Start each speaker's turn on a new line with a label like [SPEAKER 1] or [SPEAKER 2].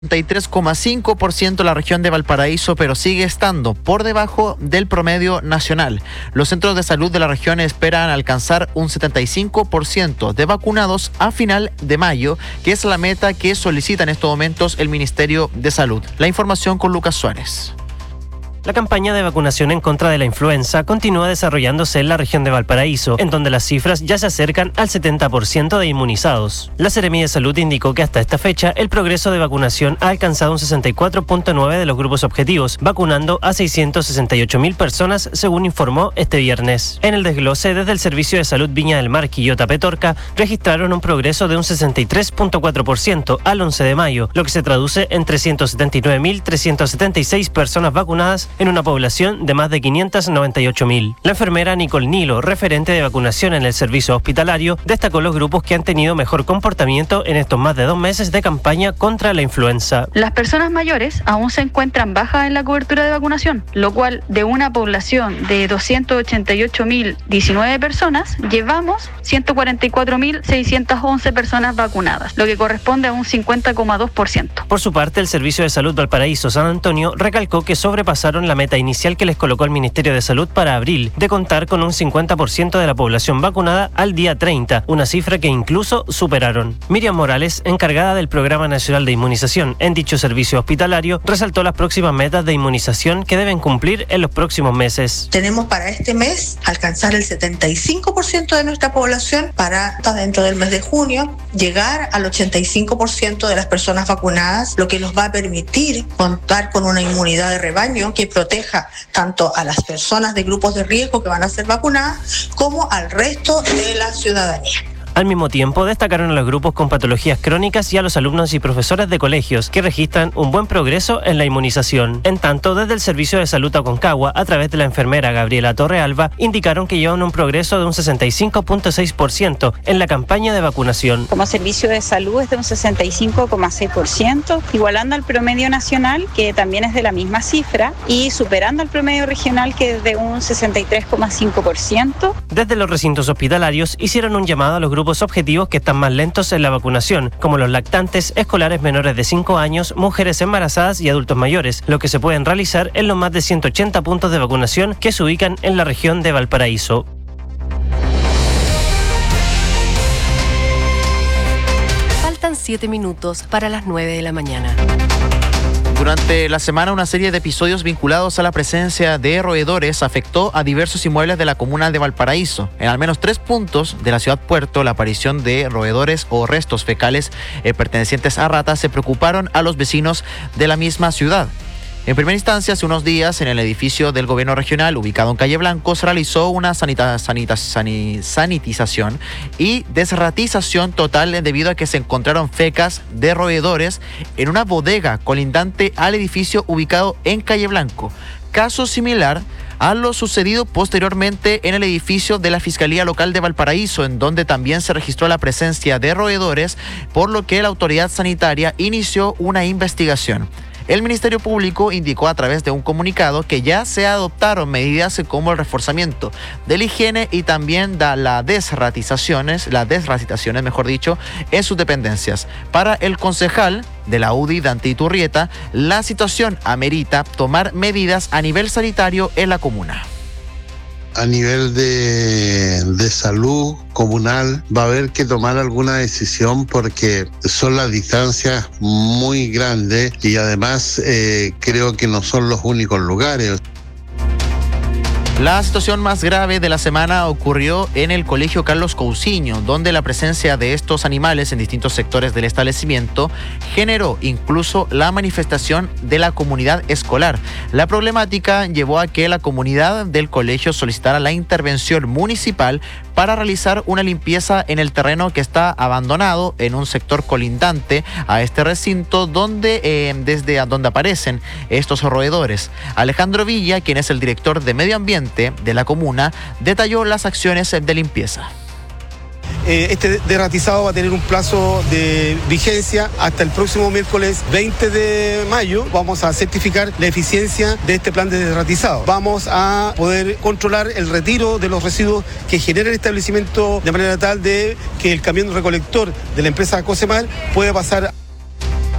[SPEAKER 1] 33,5% la región de Valparaíso, pero sigue estando por debajo del promedio nacional. Los centros de salud de la región esperan alcanzar un 75% de vacunados a final de mayo, que es la meta que solicita en estos momentos el Ministerio de Salud. La información con Lucas Suárez.
[SPEAKER 2] La campaña de vacunación en contra de la influenza continúa desarrollándose en la región de Valparaíso, en donde las cifras ya se acercan al 70% de inmunizados. La Seremi de Salud indicó que hasta esta fecha el progreso de vacunación ha alcanzado un 64,9% de los grupos objetivos, vacunando a 668.000 personas, según informó este viernes. En el desglose, desde el Servicio de Salud Viña del Mar, Quillota, Petorca, registraron un progreso de un 63,4% al 11 de mayo, lo que se traduce en 379.376 personas vacunadas en una población de más de 598.000. La enfermera Nicole Nilo, referente de vacunación en el servicio hospitalario, destacó los grupos que han tenido mejor comportamiento en estos más de 2 meses de campaña contra la influenza.
[SPEAKER 3] Las personas mayores aún se encuentran bajas en la cobertura de vacunación, lo cual de una población de 288.019 personas, llevamos 144.611 personas vacunadas, lo que corresponde a un 50,2%.
[SPEAKER 2] Por su parte, el Servicio de Salud Valparaíso San Antonio recalcó que sobrepasaron la meta inicial que les colocó el Ministerio de Salud para abril, de contar con un 50% de la población vacunada al día 30, una cifra que incluso superaron. Miriam Morales, encargada del Programa Nacional de Inmunización en dicho servicio hospitalario, resaltó las próximas metas de inmunización que deben cumplir en los próximos meses.
[SPEAKER 4] Tenemos para este mes alcanzar el 75% de nuestra población, para dentro del mes de junio llegar al 85% de las personas vacunadas, lo que nos va a permitir contar con una inmunidad de rebaño que proteja tanto a las personas de grupos de riesgo que van a ser vacunadas como al resto de la ciudadanía.
[SPEAKER 2] Al mismo tiempo, destacaron a los grupos con patologías crónicas y a los alumnos y profesores de colegios, que registran un buen progreso en la inmunización. En tanto, desde el Servicio de Salud Aconcagua, a través de la enfermera Gabriela Torrealba, indicaron que llevan un progreso de un 65,6% en la campaña de vacunación.
[SPEAKER 5] Como servicio de salud es de un 65,6%, igualando al promedio nacional, que también es de la misma cifra, y superando al promedio regional, que es de un 63,5%.
[SPEAKER 2] Desde los recintos hospitalarios hicieron un llamado a los grupos objetivos que están más lentos en la vacunación, como los lactantes, escolares menores de 5 años, mujeres embarazadas y adultos mayores, lo que se pueden realizar en los más de 180 puntos de vacunación que se ubican en la región de Valparaíso.
[SPEAKER 6] Faltan 7 minutos para las 9 de la mañana.
[SPEAKER 1] Durante la semana, una serie de episodios vinculados a la presencia de roedores afectó a diversos inmuebles de la comuna de Valparaíso. En al menos 3 puntos de la ciudad puerto, la aparición de roedores o restos fecales pertenecientes a ratas se preocuparon a los vecinos de la misma ciudad. En primera instancia, hace unos días, en el edificio del gobierno regional, ubicado en Calle Blanco, se realizó una sanitización y desratización total debido a que se encontraron fecas de roedores en una bodega colindante al edificio ubicado en Calle Blanco. Caso similar a lo sucedido posteriormente en el edificio de la Fiscalía Local de Valparaíso, en donde también se registró la presencia de roedores, por lo que la autoridad sanitaria inició una investigación. El Ministerio Público indicó a través de un comunicado que ya se adoptaron medidas como el reforzamiento de la higiene y también las desratizaciones, en sus dependencias. Para el concejal de la UDI, Dante Iturrieta, la situación amerita tomar medidas a nivel sanitario en la comuna.
[SPEAKER 7] A nivel de salud comunal va a haber que tomar alguna decisión, porque son las distancias muy grandes y además creo que no son los únicos lugares.
[SPEAKER 1] La situación más grave de la semana ocurrió en el Colegio Carlos Cousiño, donde la presencia de estos animales en distintos sectores del establecimiento generó incluso la manifestación de la comunidad escolar. La problemática llevó a que la comunidad del colegio solicitara la intervención municipal para realizar una limpieza en el terreno que está abandonado en un sector colindante a este recinto, desde donde aparecen estos roedores. Alejandro Villa, quien es el director de Medio Ambiente de la comuna, detalló las acciones de limpieza.
[SPEAKER 8] Este derratizado va a tener un plazo de vigencia hasta el próximo miércoles 20 de mayo. Vamos a certificar la eficiencia de este plan de derratizado. Vamos a poder controlar el retiro de los residuos que genera el establecimiento, de manera tal de que el camión recolector de la empresa Cosemar pueda pasar